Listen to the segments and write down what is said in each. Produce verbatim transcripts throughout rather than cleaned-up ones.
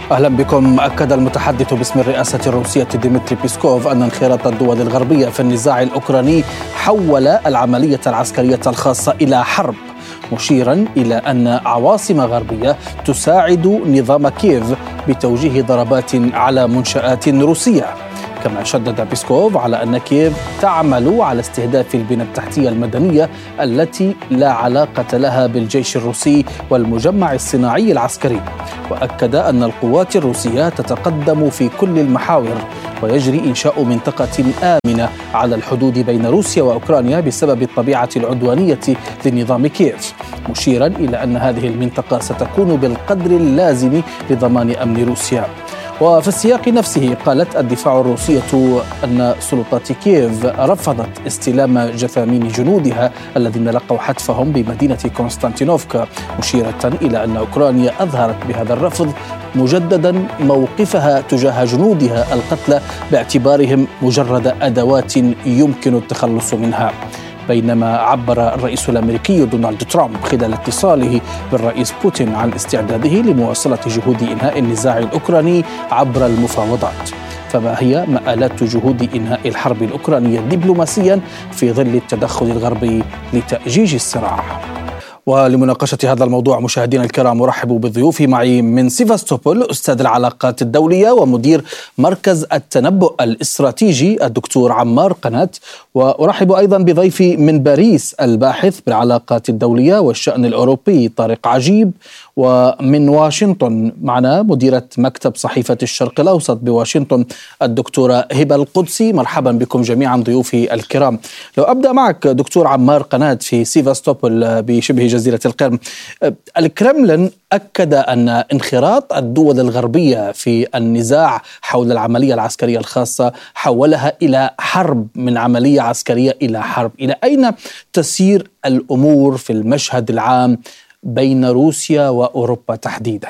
أهلا بكم. أكد المتحدث باسم الرئاسة الروسية ديمتري بيسكوف أن انخراط الدول الغربية في النزاع الأوكراني حول العملية العسكرية الخاصة إلى حرب، مشيرا إلى أن عواصم غربية تساعد نظام كييف بتوجيه ضربات على منشآت روسية. كما شدد بيسكوف على أن كييف تعمل على استهداف البنى التحتية المدنية التي لا علاقة لها بالجيش الروسي والمجمع الصناعي العسكري، وأكد أن القوات الروسية تتقدم في كل المحاور ويجري إنشاء منطقة آمنة على الحدود بين روسيا وأوكرانيا بسبب الطبيعة العدوانية لنظام كييف، مشيرا إلى أن هذه المنطقة ستكون بالقدر اللازم لضمان أمن روسيا. وفي السياق نفسه قالت الدفاع الروسية أن سلطات كييف رفضت استلام جثامين جنودها الذين لقوا حتفهم بمدينة كونستانتينوفكا، مشيرة إلى أن أوكرانيا أظهرت بهذا الرفض مجددا موقفها تجاه جنودها القتلى باعتبارهم مجرد أدوات يمكن التخلص منها. بينما عبر الرئيس الأمريكي دونالد ترامب خلال اتصاله بالرئيس بوتين عن استعداده لمواصلة جهود إنهاء النزاع الأوكراني عبر المفاوضات. فما هي مآلات جهود إنهاء الحرب الأوكرانية دبلوماسيا في ظل التدخل الغربي لتأجيج الصراع؟ ولمناقشة هذا الموضوع مشاهدينا الكرام أرحب بضيوفي. معي من سيفاستوبول أستاذ العلاقات الدولية ومدير مركز التنبؤ الاستراتيجي الدكتور عمار قناة، وأرحب أيضا بضيفي من باريس الباحث بالعلاقات الدولية والشأن الأوروبي طارق عجيب، ومن واشنطن معنا مديرة مكتب صحيفة الشرق الأوسط بواشنطن الدكتورة هبة القدسي. مرحبا بكم جميعا ضيوفي الكرام. لو أبدأ معك دكتور عمار قناة في سيفاستوبول بشبه جزيرة القرم، الكرملين أكد أن انخراط الدول الغربية في النزاع حول العملية العسكرية الخاصة حولها إلى حرب، من عملية عسكرية إلى حرب. إلى أين تسير الأمور في المشهد العام بين روسيا وأوروبا تحديدا؟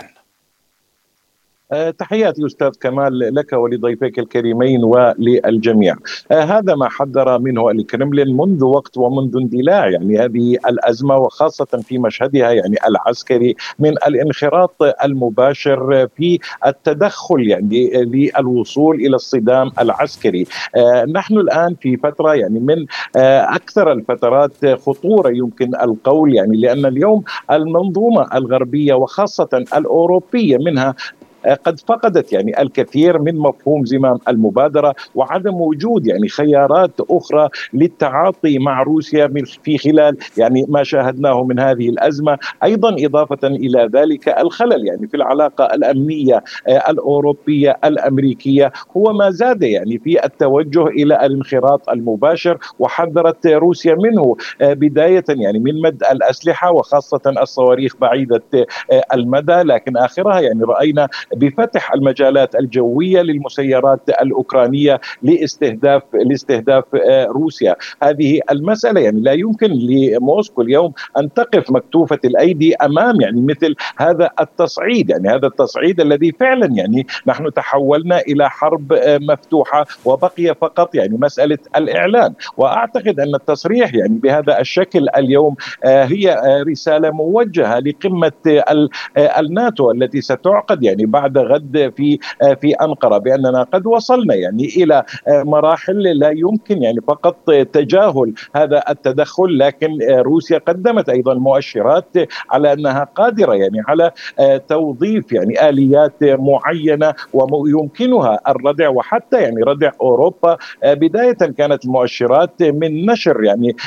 تحياتي أستاذ كمال لك ولضيفيك الكريمين وللجميع. هذا ما حذر منه الكرملين منذ وقت ومنذ اندلاع يعني هذه الأزمة، وخاصة في مشهدها يعني العسكري من الانخراط المباشر في التدخل يعني للوصول إلى الصدام العسكري. نحن الآن في فترة يعني من أكثر الفترات خطورة يمكن القول، يعني لأن اليوم المنظومة الغربية وخاصة الأوروبية منها قد فقدت يعني الكثير من مفهوم زمام المبادرة وعدم وجود يعني خيارات أخرى للتعاطي مع روسيا في خلال يعني ما شاهدناه من هذه الأزمة. أيضا إضافة إلى ذلك الخلل يعني في العلاقة الأمنية الأوروبية الأمريكية هو ما زاد يعني في التوجه إلى الانخراط المباشر، وحذرت روسيا منه بداية يعني من مد الأسلحة وخاصة الصواريخ بعيدة المدى، لكن آخرها يعني رأينا بفتح المجالات الجوية للمسيرات الأوكرانية لاستهداف لاستهداف روسيا. هذه المسألة يعني لا يمكن لموسكو اليوم أن تقف مكتوفة الأيدي أمام يعني مثل هذا التصعيد، يعني هذا التصعيد الذي فعلا يعني نحن تحولنا إلى حرب مفتوحة وبقي فقط يعني مسألة الإعلان. وأعتقد أن التصريح يعني بهذا الشكل اليوم هي رسالة موجهة لقمة الناتو التي ستعقد يعني بعد غد في في أنقرة، بأننا قد وصلنا يعني إلى مراحل لا يمكن يعني فقط تجاهل هذا التدخل، لكن روسيا قدمت أيضا مؤشرات على أنها قادرة يعني على توظيف يعني آليات معينة ويمكنها الردع وحتى يعني ردع أوروبا. بداية كانت المؤشرات من نشر يعني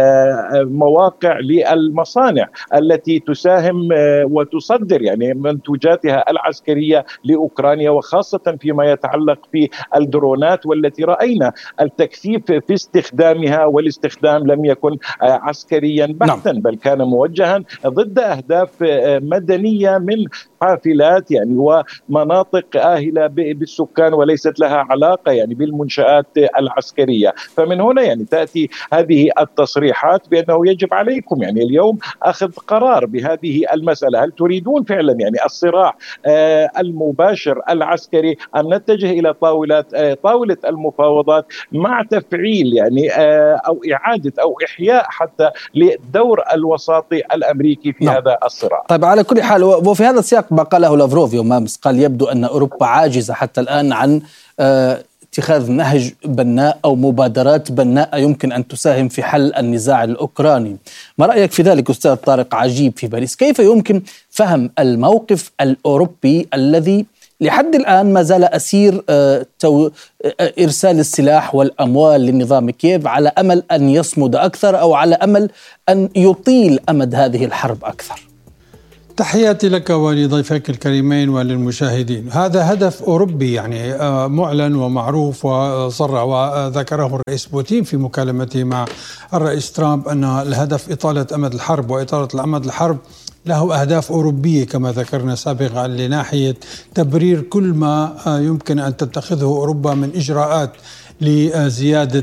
مواقع للمصانع التي تساهم وتصدر يعني منتوجاتها العسكرية لأوكرانيا، وخاصة فيما يتعلق في الدرونات، والتي رأينا التكثيف في استخدامها، والاستخدام لم يكن عسكريا بحتا بل كان موجها ضد أهداف مدنية من حافلات يعني ومناطق آهلة بالسكان وليست لها علاقة يعني بالمنشآت العسكرية. فمن هنا يعني تأتي هذه التصريحات بأنه يجب عليكم يعني اليوم أخذ قرار بهذه المسألة. هل تريدون فعلا يعني الصراع المباشر العسكري أن نتجه إلى طاولة طاولة المفاوضات مع تفعيل يعني أو إعادة أو إحياء حتى للدور الوساطي الأمريكي في نعم. هذا الصراع. طيب، على كل حال، وفي هذا السياق ما قاله لافروف يوم أمس، قال يبدو أن أوروبا عاجزة حتى الآن عن اتخاذ نهج بناء أو مبادرات بناء يمكن أن تساهم في حل النزاع الأوكراني. ما رأيك في ذلك أستاذ طارق عجيب في باريس؟ كيف يمكن فهم الموقف الأوروبي الذي لحد الآن ما زال أسير إرسال السلاح والأموال للنظام كييف على أمل أن يصمد أكثر أو على أمل أن يطيل أمد هذه الحرب أكثر؟ تحياتي لك ولضيفك الكريمين وللمشاهدين. هذا هدف أوروبي يعني معلن ومعروف وصرح وذكره الرئيس بوتين في مكالمته مع الرئيس ترامب أن الهدف إطالة أمد الحرب، وإطالة أمد الحرب له أهداف أوروبية كما ذكرنا سابقا لناحية تبرير كل ما يمكن أن تتخذه أوروبا من إجراءات لزيادة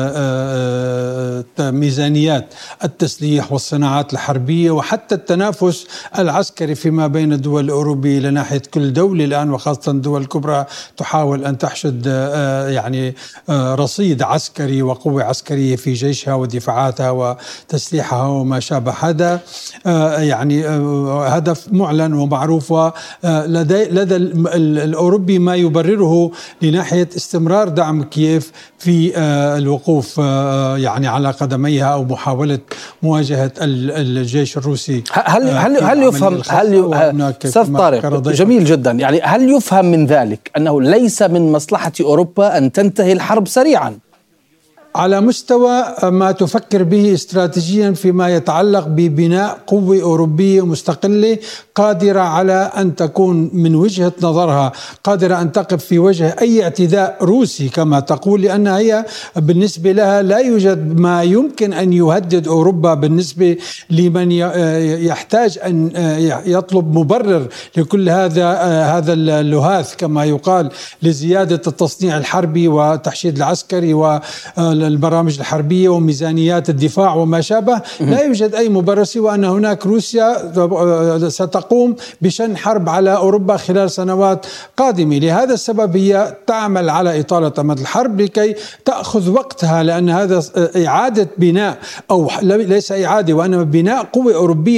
ميزانيات التسليح والصناعات الحربية وحتى التنافس العسكري فيما بين الدول الأوروبية لناحية كل دولة الآن، وخاصة الدول الكبرى تحاول أن تحشد يعني رصيد عسكري وقوة عسكرية في جيشها ودفاعاتها وتسليحها وما شابه. هذا يعني هدف معلن ومعروف، ولدى لدى الأوروبي ما يبرره لناحية استمرار دعم كييف في الوقوف يعني على قدميها أو محاولة مواجهة الجيش الروسي. هل هل هل يفهم هل أستاذ طارق جميل جدا، يعني هل يفهم من ذلك أنه ليس من مصلحة أوروبا أن تنتهي الحرب سريعا؟ على مستوى ما تفكر به استراتيجيا فيما يتعلق ببناء قوة أوروبية مستقلة قادرة على أن تكون من وجهة نظرها قادرة أن تقف في وجه أي اعتداء روسي كما تقول، لأن هي بالنسبة لها لا يوجد ما يمكن أن يهدد أوروبا بالنسبة لمن يحتاج أن يطلب مبرر لكل هذا هذا اللهاث كما يقال لزيادة التصنيع الحربي وتحشيد العسكري و البرامج الحربية وميزانيات الدفاع وما شابه. لا يوجد أي مبرر سوى أن هناك روسيا ستقوم بشن حرب على أوروبا خلال سنوات قادمة. لهذا السبب هي تعمل على إطالة أمد الحرب لكي تأخذ وقتها، لأن هذا إعادة بناء أو ليس إعادة وإنما بناء قوة أوروبية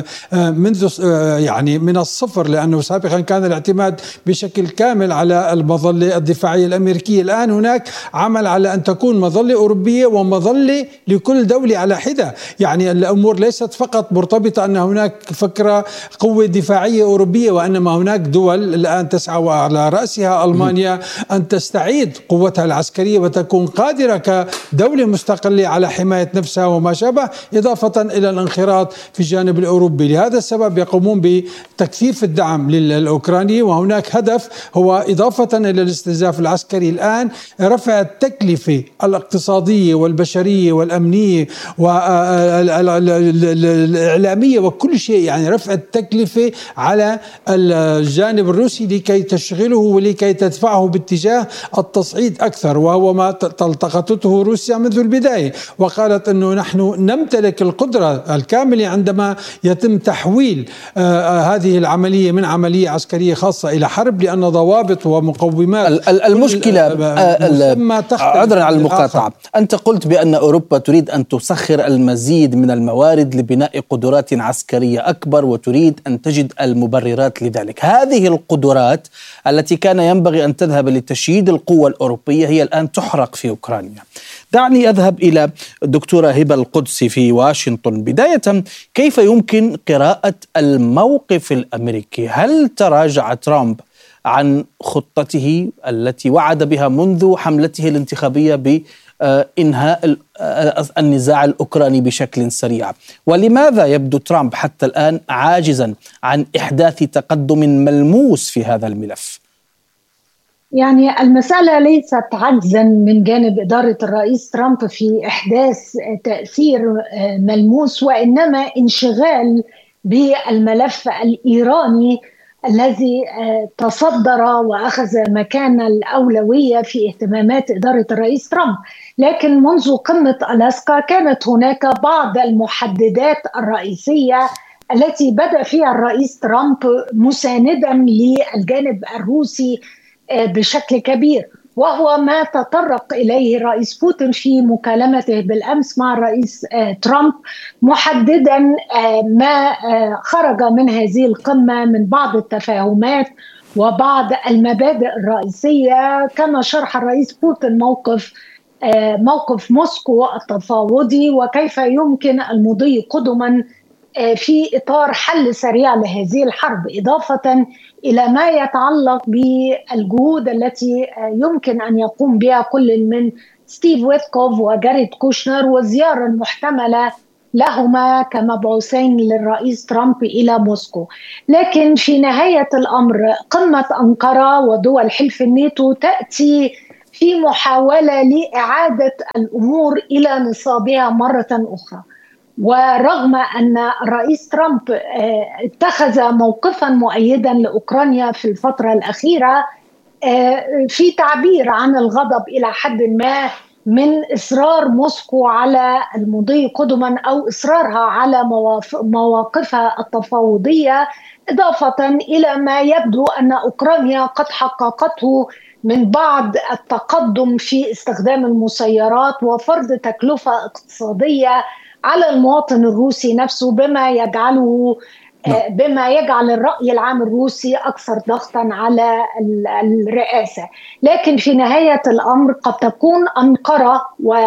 منذ يعني من الصفر، لأنه سابقا كان الاعتماد بشكل كامل على المظلة الدفاعية الأمريكية. الآن هناك عمل على أن تكون مظلة أوروبية ومظلة لكل دولة على حدة. يعني الأمور ليست فقط مرتبطة أن هناك فكرة قوة دفاعية أوروبية، وإنما هناك دول الآن تسعى وعلى رأسها ألمانيا أن تستعيد قوتها العسكرية وتكون قادرة كدولة مستقلة على حماية نفسها وما شابه، إضافة إلى الانخراط في الجانب الأوروبي. لهذا السبب يقومون بتكثيف الدعم للأوكراني، وهناك هدف هو إضافة إلى الاستنزاف العسكري الآن رفع التكلفة الاقتصادية والبشرية والأمنية والإعلامية وكل شيء، يعني رفع التكلفة على الجانب الروسي لكي تشغله ولكي تدفعه باتجاه التصعيد أكثر، وهو ما التقطته روسيا منذ البداية، وقالت أنه نحن نمتلك القدرة الكاملة عندما يتم تحويل آه هذه العملية من عملية عسكرية خاصة إلى حرب، لأن ضوابط ومقومات المشكلة عذرا على المقاطعة. أنت قلت بأن أوروبا تريد أن تسخر المزيد من الموارد لبناء قدرات عسكرية أكبر وتريد أن تجد المبررات لذلك. هذه القدرات التي كان ينبغي أن تذهب لتشييد القوة الأوروبية هي الآن تحرق في أوكرانيا. دعني أذهب إلى الدكتورة هبة القدسي في واشنطن. بداية، كيف يمكن قراءة الموقف الأمريكي؟ هل تراجع ترامب عن خطته التي وعد بها منذ حملته الانتخابية بإنهاء النزاع الأوكراني بشكل سريع؟ ولماذا يبدو ترامب حتى الآن عاجزا عن إحداث تقدم ملموس في هذا الملف؟ يعني المسألة ليست عجزا من جانب إدارة الرئيس ترامب في إحداث تأثير ملموس، وإنما انشغال بالملف الإيراني الذي تصدر وأخذ مكان الأولوية في اهتمامات إدارة الرئيس ترامب. لكن منذ قمة ألاسكا كانت هناك بعض المحددات الرئيسية التي بدأ فيها الرئيس ترامب مساندا للجانب الروسي بشكل كبير، وهو ما تطرق إليه الرئيس بوتين في مكالمته بالأمس مع الرئيس ترامب، محددا ما خرج من هذه القمة من بعض التفاهمات وبعض المبادئ الرئيسية. كما شرح الرئيس بوتين موقف موقف موسكو التفاوضي وكيف يمكن المضي قدما في إطار حل سريع لهذه الحرب، إضافة إلى ما يتعلق بالجهود التي يمكن أن يقوم بها كل من ستيف ويتكوف وجاريد كوشنر والزيارة المحتملة لهما كمبعوثين للرئيس ترامب إلى موسكو. لكن في نهاية الأمر قمة أنقرة ودول حلف الناتو تأتي في محاولة لإعادة الأمور إلى نصابها مرة أخرى. ورغم أن الرئيس ترامب اتخذ موقفا مؤيدا لأوكرانيا في الفترة الأخيرة في تعبير عن الغضب إلى حد ما من إصرار موسكو على المضي قدما أو إصرارها على مواقفها التفاوضية، إضافة إلى ما يبدو أن أوكرانيا قد حققته من بعض التقدم في استخدام المسيرات وفرض تكلفة اقتصادية على المواطن الروسي نفسه، بما يجعله بما يجعل الرأي العام الروسي أكثر ضغطا على الرئاسة. لكن في نهاية الأمر قد تكون أنقرة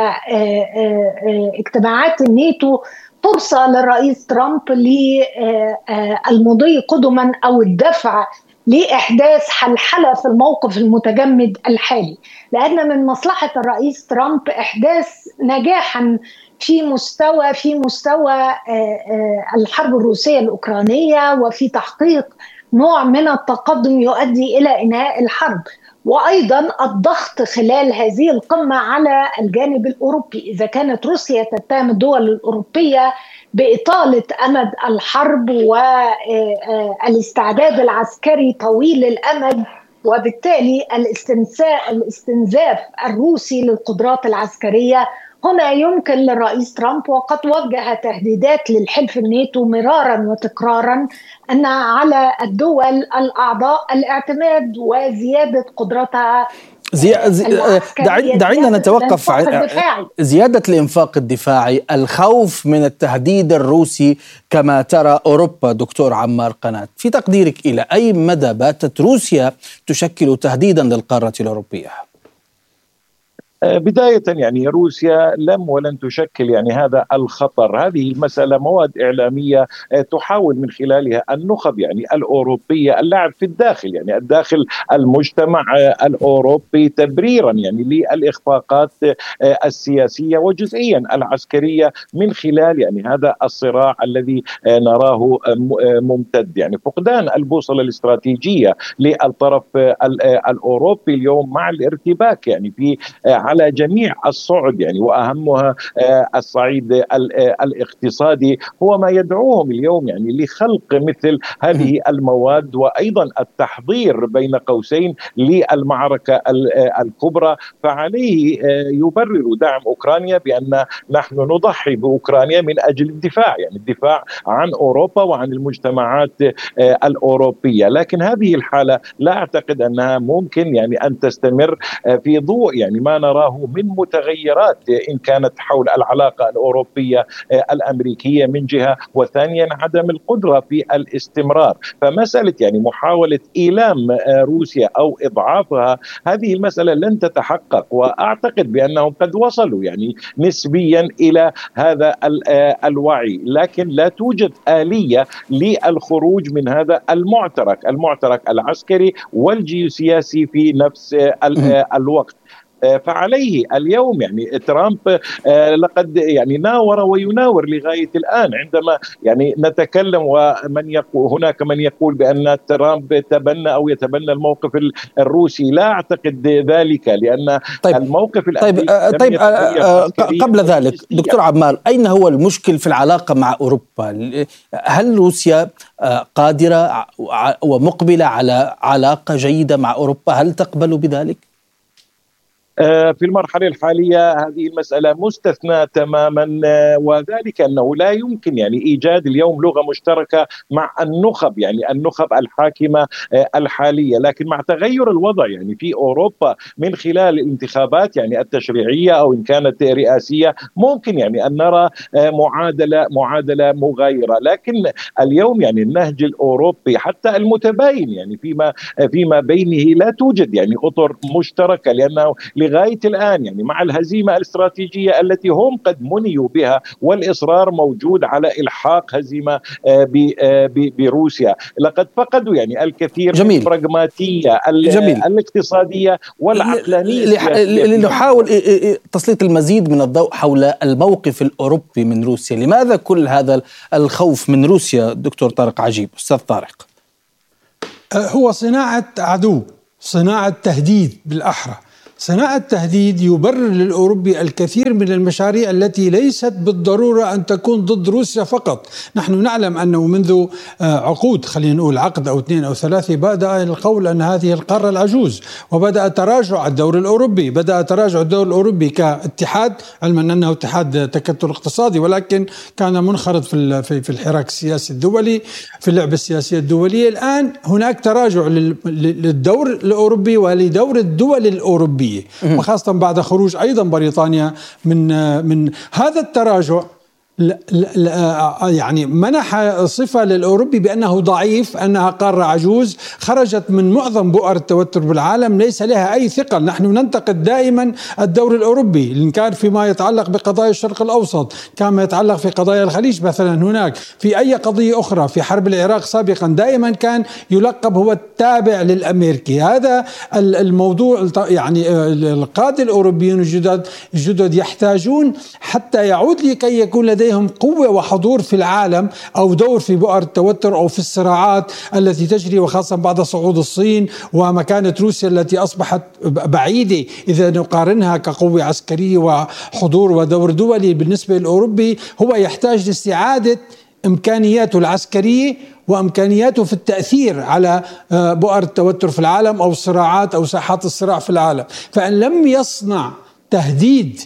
واجتماعات الناتو فرصة للرئيس ترامب للمضي قدما أو الدفع لإحداث حلحلة في الموقف المتجمد الحالي، لأن من مصلحة الرئيس ترامب إحداث نجاحا في مستوى في مستوى الحرب الروسية الأوكرانية وفي تحقيق نوع من التقدم يؤدي إلى إنهاء الحرب، وأيضا الضغط خلال هذه القمة على الجانب الأوروبي. إذا كانت روسيا تتهم الدول الأوروبية بإطالة أمد الحرب والاستعداد العسكري طويل الأمد وبالتالي الاستنزاف الروسي للقدرات العسكرية، هنا يمكن للرئيس ترامب وقد وجه تهديدات للحلف الناتو مرارا وتكرارا أن على الدول الأعضاء الاعتماد وزيادة قدرتها زي... دعي... دعينا نتوقف عن زيادة الإنفاق الدفاعي، الخوف من التهديد الروسي كما ترى أوروبا. دكتور عمار قنات، في تقديرك إلى أي مدى باتت روسيا تشكل تهديدا للقارة الأوروبية؟ بداية يعني روسيا لم ولن تشكل يعني هذا الخطر. هذه المسألة مواد إعلامية تحاول من خلالها النخب يعني الأوروبية اللعب في الداخل، يعني الداخل المجتمع الأوروبي تبريرا يعني للإخفاقات السياسية وجزئيا العسكرية من خلال يعني هذا الصراع الذي نراه ممتد. يعني فقدان البوصلة الاستراتيجية للطرف الأوروبي اليوم مع الارتباك يعني في على جميع الصعد يعني وأهمها الصعيد الاقتصادي هو ما يدعوهم اليوم يعني لخلق مثل هذه المواد، وأيضا التحضير بين قوسين للمعركة الكبرى. فعليه يبرر دعم أوكرانيا بأن نحن نضحي بأوكرانيا من أجل الدفاع، يعني الدفاع عن أوروبا وعن المجتمعات الأوروبية. لكن هذه الحالة لا أعتقد أنها ممكن يعني أن تستمر في ضوء يعني ما نراه من متغيرات إن كانت حول العلاقة الأوروبية الأمريكية من جهة، وثانيا عدم القدرة في الاستمرار. فمسألة يعني محاولة إيلام روسيا أو إضعافها هذه المسألة لن تتحقق، وأعتقد بأنهم قد وصلوا يعني نسبيا إلى هذا الوعي، لكن لا توجد آلية للخروج من هذا المعترك المعترك العسكري والجيوسياسي في نفس الوقت. فعليه اليوم يعني ترامب لقد يعني ناور ويناور لغاية الآن. عندما يعني نتكلم ومن يقول هناك من يقول بأن ترامب تبنى أو يتبنى الموقف الروسي، لا أعتقد ذلك، لأن طيب الموقف طيب طيب قبل ذلك دكتور عمار، أين هو المشكل في العلاقة مع أوروبا؟ هل روسيا قادرة ومقبلة على علاقة جيدة مع أوروبا؟ هل تقبل بذلك؟ في المرحلة الحالية هذه المسألة مستثناة تماما، وذلك أنه لا يمكن يعني إيجاد اليوم لغة مشتركة مع النخب، يعني النخب الحاكمة الحالية. لكن مع تغير الوضع يعني في أوروبا من خلال الانتخابات يعني التشريعية أو إن كانت رئاسية، ممكن يعني أن نرى معادلة معادلة مغايرة. لكن اليوم يعني النهج الأوروبي حتى المتباين يعني فيما فيما بينه لا توجد يعني أطر مشتركة، لأنه لغاية الآن يعني مع الهزيمة الاستراتيجية التي هم قد منيوا بها والإصرار موجود على إلحاق هزيمة بروسيا، لقد فقدوا يعني الكثير جميل. من البراغماتية جميل. الاقتصادية والعقلانية. لنحاول تسليط المزيد من الضوء حول الموقف الأوروبي من روسيا. لماذا كل هذا الخوف من روسيا دكتور طارق عجيب؟ أستاذ طارق. هو صناعة عدو، صناعة تهديد بالأحرى، صناعة تهديد يبرر للأوروبي الكثير من المشاريع التي ليست بالضرورة أن تكون ضد روسيا فقط. نحن نعلم أنه منذ عقود، خلينا نقول عقد أو اثنين أو ثلاثة، بدأ القول أن هذه القارة العجوز، وبدأ تراجع الدور الأوروبي، بدأ تراجع الدور الأوروبي كاتحاد، علما أنه اتحاد تكتل اقتصادي ولكن كان منخرط في في الحراك السياسي الدولي، في اللعبة السياسية الدولية. الآن هناك تراجع للدور الأوروبي ولدور الدول الأوروبية، وخاصة بعد خروج أيضا بريطانيا من من هذا التراجع. يعني منح صفة للأوروبي بأنه ضعيف، أنها قارة عجوز خرجت من معظم بؤر التوتر بالعالم، ليس لها أي ثقل. نحن ننتقد دائما الدور الأوروبي إن كان فيما يتعلق بقضايا الشرق الأوسط، كما يتعلق في قضايا الخليج مثلا، هناك في أي قضية أخرى، في حرب العراق سابقا دائما كان يلقب هو التابع للأمريكي. هذا الموضوع يعني القادة الأوروبيين الجدد الجدد يحتاجون حتى يعود لكي يكون لديهم قوة وحضور في العالم أو دور في بؤر التوتر أو في الصراعات التي تجري، وخاصة بعد صعود الصين ومكانة روسيا التي أصبحت بعيدة إذا نقارنها كقوة عسكرية وحضور ودور دولي. بالنسبة للأوروبي هو يحتاج لاستعادة إمكانياته العسكرية وإمكانياته في التأثير على بؤر التوتر في العالم أو الصراعات أو ساحات الصراع في العالم. فإن لم يصنع تهديد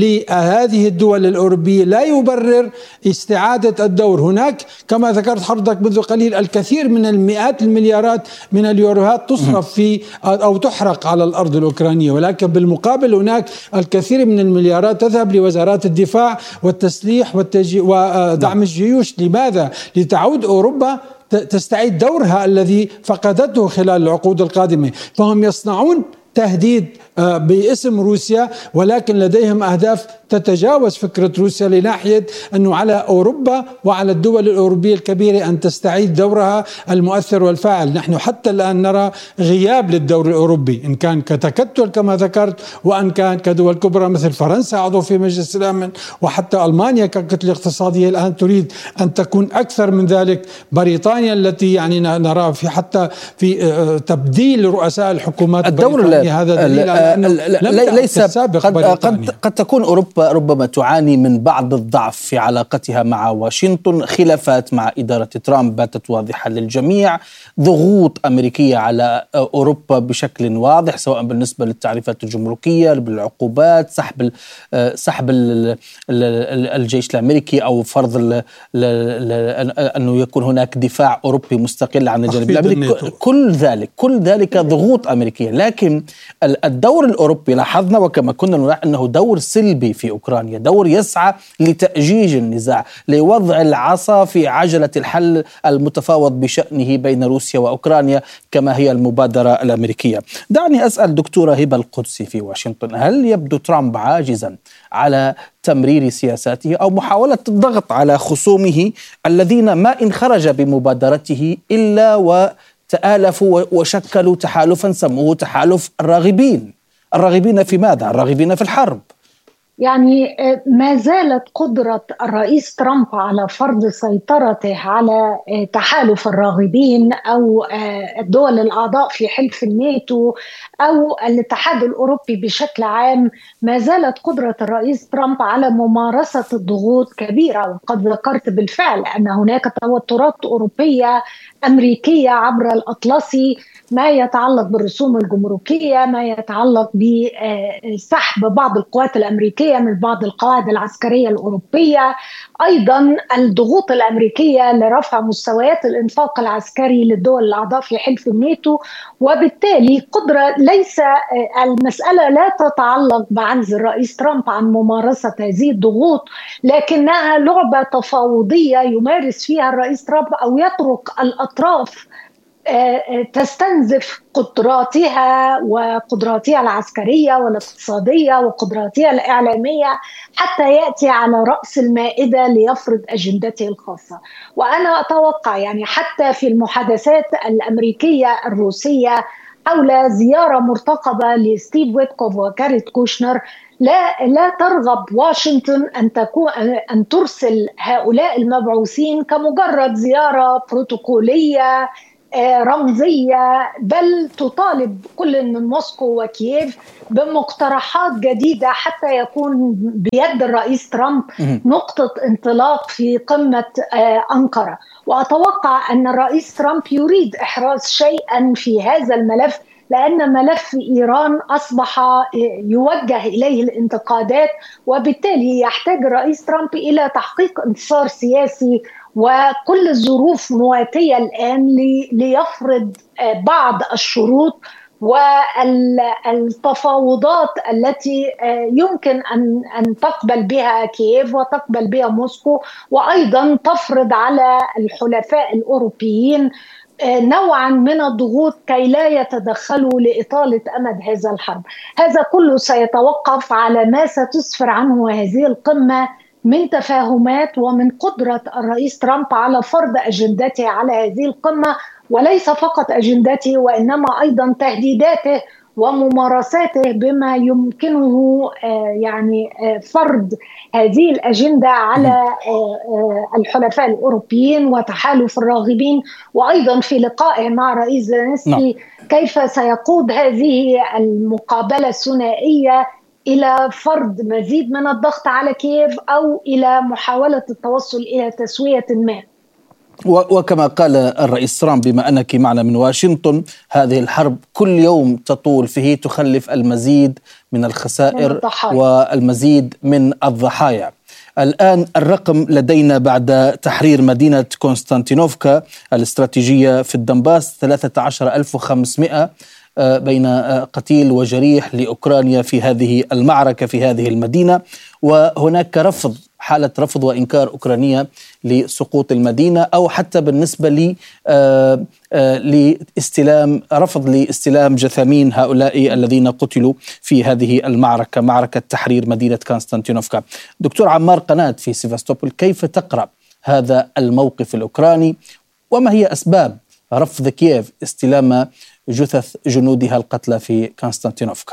لهذه الدول الأوروبية لا يبرر استعادة الدور. هناك كما ذكرت حضرتك منذ قليل الكثير من المئات المليارات من اليوروهات تصرف في أو تحرق على الأرض الأوكرانية، ولكن بالمقابل هناك الكثير من المليارات تذهب لوزارات الدفاع والتسليح والتجي ودعم الجيوش. لماذا؟ لتعود أوروبا تستعيد دورها الذي فقدته خلال العقود القادمة. فهم يصنعون تهديد باسم روسيا، ولكن لديهم أهداف تتجاوز فكرة روسيا، لناحية أنه على أوروبا وعلى الدول الأوروبية الكبيرة أن تستعيد دورها المؤثر والفاعل. نحن حتى الآن نرى غياب للدور الأوروبي، إن كان كتكتل كما ذكرت، وأن كان كدول كبرى مثل فرنسا عضو في مجلس الأمن، وحتى ألمانيا ككتلة اقتصادية الآن تريد أن تكون أكثر من ذلك. بريطانيا التي يعني نرى في حتى في تبديل رؤساء الحكومات الدور هذا دليل على أنه ليس قد, قد, قد تكون أوروبا ربما تعاني من بعض الضعف في علاقتها مع واشنطن. خلافات مع إدارة ترامب باتت واضحة للجميع، ضغوط أمريكية على أوروبا بشكل واضح، سواء بالنسبة للتعريفات الجمركية، بالعقوبات، سحب سحب الجيش الأمريكي أو فرض أنه يكون هناك دفاع أوروبي مستقل عن الجانب الأمريكي. كل ذلك كل ذلك ضغوط أمريكية. لكن الدور الأوروبي لاحظنا وكما كنا نرى أنه دور سلبي في أوكرانيا، دور يسعى لتأجيج النزاع، لوضع العصا في عجلة الحل المتفاوض بشأنه بين روسيا وأوكرانيا كما هي المبادرة الأمريكية. دعني أسأل دكتورة هبة القدسي في واشنطن، هل يبدو ترامب عاجزا على تمرير سياساته أو محاولة الضغط على خصومه الذين ما إن خرج بمبادرته إلا و تآلفوا وشكلوا تحالفا سموه تحالف الراغبين؟ الراغبين في ماذا؟ الراغبين في الحرب. يعني ما زالت قدرة الرئيس ترامب على فرض سيطرته على تحالف الراغبين أو الدول الأعضاء في حلف الناتو أو الاتحاد الأوروبي بشكل عام. ما زالت قدرة الرئيس ترامب على ممارسة الضغوط كبيرة، وقد ذكرت بالفعل أن هناك توترات أوروبية أمريكية عبر الأطلسي، ما يتعلق بالرسوم الجمركية، ما يتعلق بسحب بعض القوات الأمريكية من بعض القواعد العسكرية الأوروبية، أيضا الضغوط الأمريكية لرفع مستويات الإنفاق العسكري للدول الأعضاء في حلف الناتو. وبالتالي قدرة ليس المسألة لا تتعلق بعجز الرئيس ترامب عن ممارسة هذه الضغوط، لكنها لعبة تفاوضية يمارس فيها الرئيس ترامب أو يترك الأطراف تستنزف قدراتها وقدراتها العسكرية والاقتصادية وقدراتها الإعلامية حتى يأتي على رأس المائدة ليفرض أجندته الخاصة. وأنا أتوقع يعني حتى في المحادثات الأمريكية الروسية حول زيارة مرتقبة لستيف ويتكوف وكاريت كوشنر، لا لا ترغب واشنطن أن تكون أن ترسل هؤلاء المبعوثين كمجرد زيارة بروتوكولية رمزية، بل تطالب كل من موسكو وكييف بمقترحات جديدة حتى يكون بيد الرئيس ترامب نقطة انطلاق في قمة أنقرة. وأتوقع أن الرئيس ترامب يريد إحراز شيئا في هذا الملف، لأن ملف إيران أصبح يوجه إليه الانتقادات، وبالتالي يحتاج الرئيس ترامب إلى تحقيق انتصار سياسي، وكل الظروف مواتية الآن ليفرض بعض الشروط والتفاوضات التي يمكن أن أن تقبل بها كييف وتقبل بها موسكو، وأيضا تفرض على الحلفاء الأوروبيين نوعا من الضغوط كي لا يتدخلوا لإطالة أمد هذا الحرب. هذا كله سيتوقف على ما ستسفر عنه هذه القمة من تفاهمات ومن قدرة الرئيس ترامب على فرض أجندته على هذه القمة، وليس فقط أجندته وإنما أيضا تهديداته وممارساته بما يمكنه يعني فرض هذه الأجندة على الحلفاء الأوروبيين وتحالف الراغبين. وأيضا في لقائه مع رئيس زيلينسكي كيف سيقود هذه المقابلة الثنائية إلى فرض مزيد من الضغط على كييف أو إلى محاولة التوصل إلى تسوية ما. وكما قال الرئيس ترامب بما أنك معنا من واشنطن، هذه الحرب كل يوم تطول فيه تخلف المزيد من الخسائر من والمزيد من الضحايا. الآن الرقم لدينا بعد تحرير مدينة كونستانتينوفكا الاستراتيجية في الدنباس ثلاثة عشر ألف وخمسمائة بين قتيل وجريح لأوكرانيا في هذه المعركة في هذه المدينة، وهناك رفض حالة رفض وإنكار أوكرانية لسقوط المدينة، أو حتى بالنسبة لي لاستلام رفض لاستلام جثامين هؤلاء الذين قتلوا في هذه المعركة، معركة تحرير مدينة كونستانتينوفكا. دكتور عمار قنات في سيفاستوبول، كيف تقرأ هذا الموقف الأوكراني، وما هي أسباب رفض كييف استلام جثث جنودها القتلى في كونستانتينوفكا؟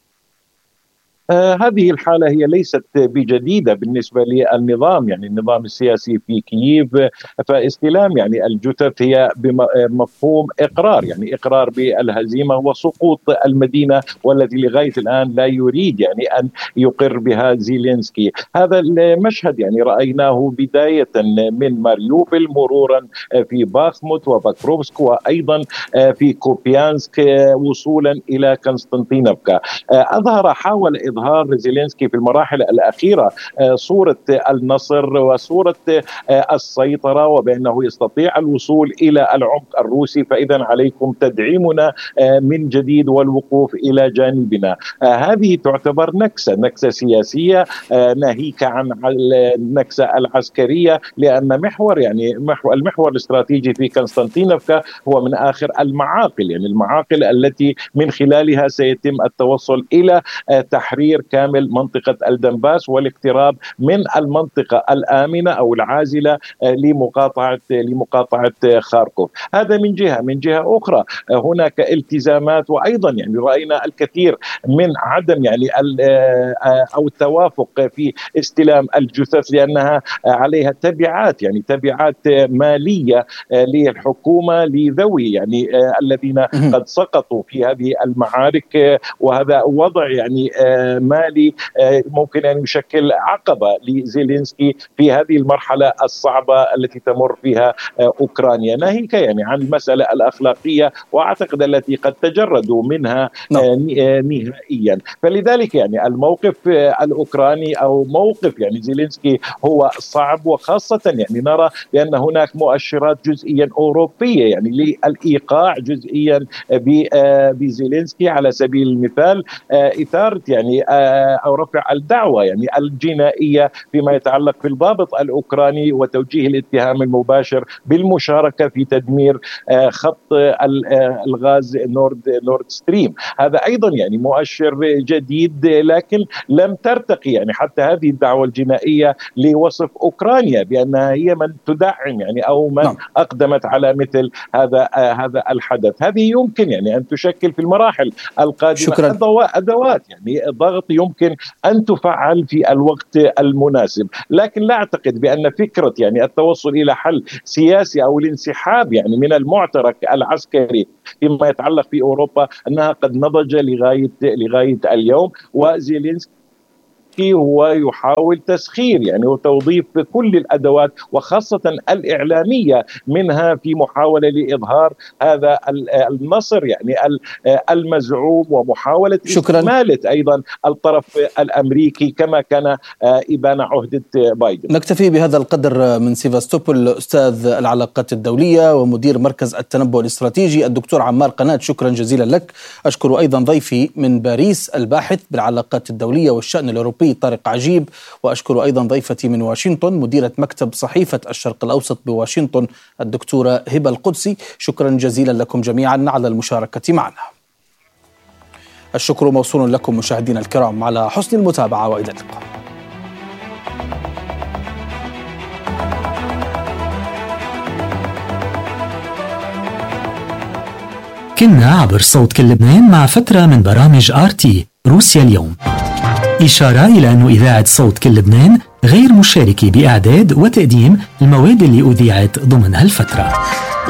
آه هذه الحالة هي ليست بجديدة بالنسبة للنظام، يعني النظام السياسي في كييف، فاستلام يعني الجثث هي بمفهوم إقرار، يعني إقرار بالهزيمة وسقوط المدينة، والذي لغاية الآن لا يريد يعني أن يقر بها زيلينسكي. هذا المشهد يعني رأيناه بداية من ماريوبل مرورا في باخموت وباكروفسك وأيضا في كوبيانسك وصولا إلى كونستانتينوفكا. أظهر حاول إظهار زيلينسكي في المراحل الأخيرة صورة النصر وصورة السيطرة، وبأنه يستطيع الوصول إلى العمق الروسي، فإذا عليكم تدعيمنا من جديد والوقوف إلى جانبنا. هذه تعتبر نكسة نكسة سياسية ناهيك عن النكسة العسكرية، لأن محور يعني محور المحور الاستراتيجي في كونستانتينوفكا هو من آخر المعاقل، يعني المعاقل التي من خلالها سيتم التوصل إلى تحرير تحرير كامل منطقة الدنباس والاقتراب من المنطقة الآمنة أو العازلة لمقاطعة لمقاطعة خاركوف. هذا من جهة. من جهة أخرى هناك التزامات، وأيضا يعني رأينا الكثير من عدم يعني أو التوافق في استلام الجثث، لأنها عليها تبعات يعني تبعات مالية للحكومة لذوي يعني الذين قد سقطوا في هذه المعارك، وهذا وضع يعني مالي ممكن أن يشكل عقبة لزيلينسكي في هذه المرحلة الصعبة التي تمر فيها أوكرانيا، ناهيك يعني عن المسألة الأخلاقية وأعتقد التي قد تجردوا منها نهائيا. فلذلك يعني الموقف الأوكراني أو موقف يعني زيلينسكي هو صعب، وخاصة يعني نرى بأن هناك مؤشرات جزئيا أوروبية يعني للإيقاع جزئيا بزيلينسكي، على سبيل المثال إثارة يعني أو رفع الدعوة يعني الجنائية فيما يتعلق في الضابط الأوكراني وتوجيه الاتهام المباشر بالمشاركة في تدمير خط الغاز نورد نورد ستريم. هذا أيضا يعني مؤشر جديد، لكن لم ترتقي يعني حتى هذه الدعوة الجنائية لوصف أوكرانيا بأنها هي من تدعم يعني أو من نعم. أقدمت على مثل هذا هذا الحدث. هذه يمكن يعني أن تشكل في المراحل القادمة شكرا. أدوات يعني ضغط يمكن أن تفعل في الوقت المناسب، لكن لا أعتقد بأن فكرة يعني التوصل إلى حل سياسي أو الانسحاب يعني من المعترك العسكري فيما يتعلق في أوروبا أنها قد نضج لغاية لغاية اليوم. وزيلينسكي هو يحاول تسخير يعني وتوظيف كل الأدوات وخاصة الإعلامية منها في محاولة لإظهار هذا النصر يعني المزعوم، ومحاولة استمالة أيضا الطرف الأمريكي كما كان إبان عهدة بايدن. نكتفي بهذا القدر من سيفاستوبول. أستاذ العلاقات الدولية ومدير مركز التنبؤ الاستراتيجي الدكتور عمار قناة، شكرا جزيلا لك. أشكر أيضا ضيفي من باريس الباحث بالعلاقات الدولية والشأن الأوروبي طارق عجيب، وأشكر أيضا ضيفتي من واشنطن مديرة مكتب صحيفة الشرق الأوسط بواشنطن الدكتورة هبة القدسي. شكرا جزيلا لكم جميعا على المشاركة معنا. الشكر موصول لكم مشاهدينا الكرام على حسن المتابعة، وإلى اللقاء. كنا عبر صوت كل لبنان مع فترة من برامج آر تي روسيا اليوم. إشارة إلى أن إذاعة صوت كل لبنان غير مشاركة بإعداد وتقديم المواد اللي أذيعت ضمن هالفترة.